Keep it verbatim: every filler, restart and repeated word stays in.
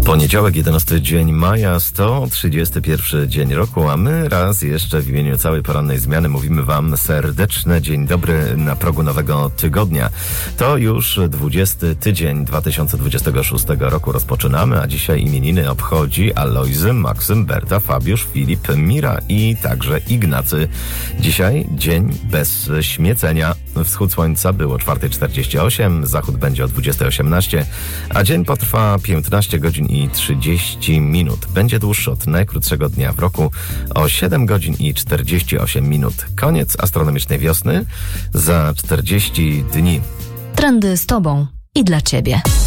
Poniedziałek, jedenasty dzień maja, sto trzydziesty pierwszy dzień roku, a my raz jeszcze w imieniu całej porannej zmiany mówimy Wam serdeczne dzień dobry na progu nowego tygodnia. To już dwudziesty tydzień dwa tysiące dwudziestego szóstego roku rozpoczynamy, a dzisiaj imieniny obchodzi Alojzy, Maksym, Berta, Fabiusz, Filip, Mira i także Ignacy. Dzisiaj dzień bez śmiecenia. Wschód słońca było czwarta czterdzieści osiem, zachód będzie o dwudziesta osiemnaście, a dzień potrwa piętnaście godzin i trzydzieści minut. Będzie dłuższy od najkrótszego dnia w roku o siedem godzin i czterdzieści osiem minut. Koniec astronomicznej wiosny za czterdzieści dni. Trendy z Tobą i dla Ciebie.